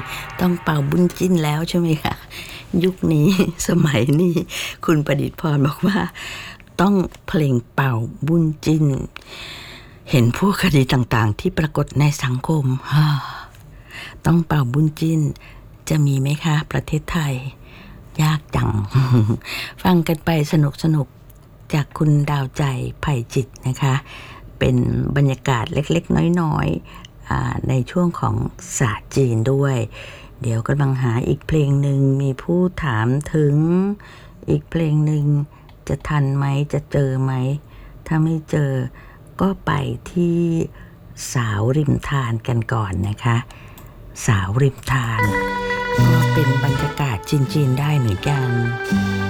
ต้องเป่าบุญจิ้นแล้วใช่ไหมคะยุคนี้สมัยนี้คุณประดิษฐ์พรบอกว่าต้องเพลงเป่าบุญจิ้นเห็นพวกคดีต่างๆที่ปรากฏในสังคมต้องเป่าบุญจิ้นจะมีไหมคะประเทศไทยยากจัง ฟังกันไปสนุกๆจากคุณดาวใจไผ่จิตนะคะเป็นบรรยากาศเล็กๆน้อยๆในช่วงของศาสตร์จีนด้วยเดี๋ยวกำลังหาอีกเพลงหนึ่งมีผู้ถามถึงอีกเพลงหนึ่งจะทันไหมจะเจอไหมถ้าไม่เจอก็ไปที่สาวริมทานกันก่อนนะคะสาวริมทานก็เป็นบรรยากาศจีนๆได้เหมือนกัน